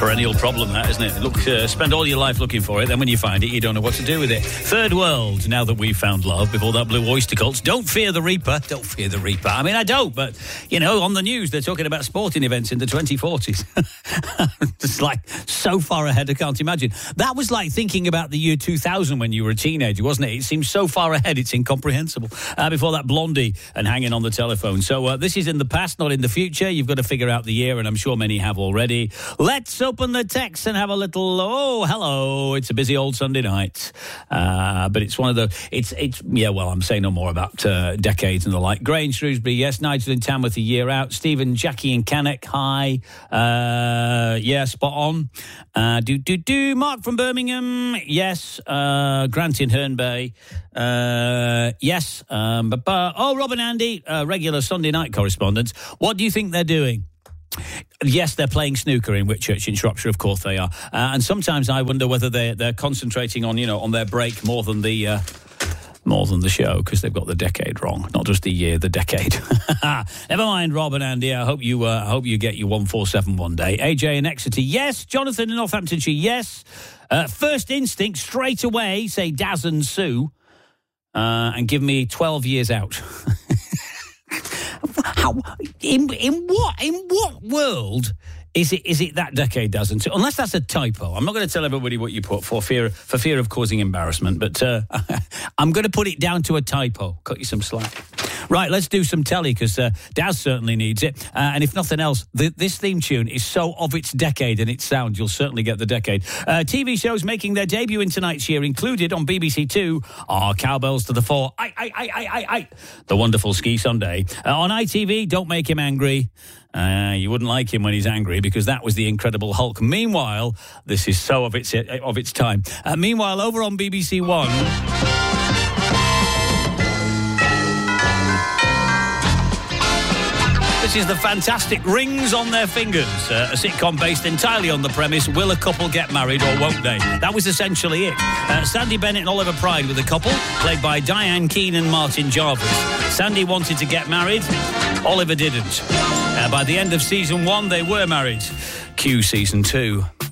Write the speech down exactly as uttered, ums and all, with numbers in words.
Perennial problem, that, isn't it? Look, uh, spend all your life looking for it, then when you find it, you don't know what to do with it. Third world, now that we've found love, before that Blue Oyster Cult. Don't fear the Reaper. Don't fear the Reaper. I mean, I don't, but, you know, on the news, they're talking about sporting events in the twenty forties. It's like so far ahead, I can't imagine. That was like thinking about the year two thousand when you were a teenager, wasn't it? It seems so far ahead, it's incomprehensible. Uh, before that, Blondie and Hanging on the Telephone. So uh, this is in the past, not in the future. You've got to figure out the year, and I'm sure many have already. Let's open the text and have a little, oh, hello. It's a busy old Sunday night. Uh, but it's one of the, it's, it's yeah, well, I'm saying no more about uh, decades and the like. Gray in Shrewsbury, yes. Nigel in Tamworth, a year out. Stephen, Jackie in Cannock, hi. Uh, yeah, spot on. Uh, do, do, do. Mark from Birmingham, yes. Uh, Grant in Herne Bay, uh, yes. Um, but, but, oh, Rob and Andy, uh, regular Sunday night correspondents. What do you think they're doing? Yes, they're playing snooker in Whitchurch in Shropshire, of course they are. Uh, and sometimes I wonder whether they're, they're concentrating on, you know, on their break more than the... Uh, more than the show, because they've got the decade wrong. Not just the year, the decade. Never mind, Rob and Andy. I hope you uh, I hope you get your one four seven one day. A J in Exeter, yes. Jonathan in Northamptonshire, yes. Uh, first instinct, straight away, say Daz and Sue, uh, and give me twelve years out. How, in, in what in what world... Is it is it that decade, doesn't it? Unless that's a typo. I'm not going to tell everybody what you put for fear for fear of causing embarrassment, but uh, I'm going to put it down to a typo. Cut you some slack. Right, let's do some telly, because uh, Daz certainly needs it. Uh, and if nothing else, th- this theme tune is so of its decade and its sound, you'll certainly get the decade. Uh, T V shows making their debut in tonight's year included on B B C Two are Cowbells to the Fore, I, I, I, I, I, I, The Wonderful Ski Sunday. Uh, on I T V, Don't Make Him Angry. Uh, you wouldn't like him when he's angry, because that was the Incredible Hulk. Meanwhile, this is so of its of its time. Uh, meanwhile, over on B B C One... This is the fantastic Rings on Their Fingers, uh, a sitcom based entirely on the premise, will a couple get married or won't they? That was essentially it. Uh, Sandy Bennett and Oliver Pride were the couple, played by Diane Keane and Martin Jarvis. Sandy wanted to get married, Oliver didn't. Uh, by the end of season one, they were married. Cue season two.